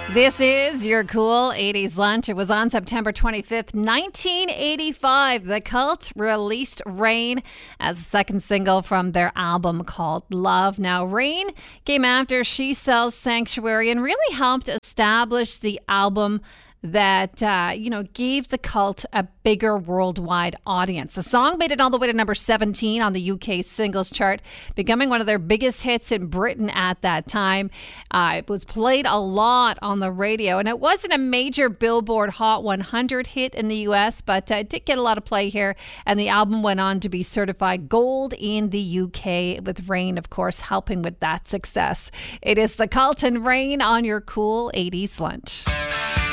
This is your cool 80s lunch. It was on September 25th, 1985. The Cult released Rain as a second single from their album called Love. Now, Rain came after She Sells Sanctuary and really helped establish the album that, gave the Cult a bigger worldwide audience. The song made it all the way to number 17 on the UK singles chart, becoming one of their biggest hits in Britain at that time. It was played a lot on the radio, and it wasn't a major Billboard Hot 100 hit in the US, but it did get a lot of play here, and the album went on to be certified gold in the UK, with Rain, of course, helping with that success. It is the Cult and Rain on your cool 80s lunch.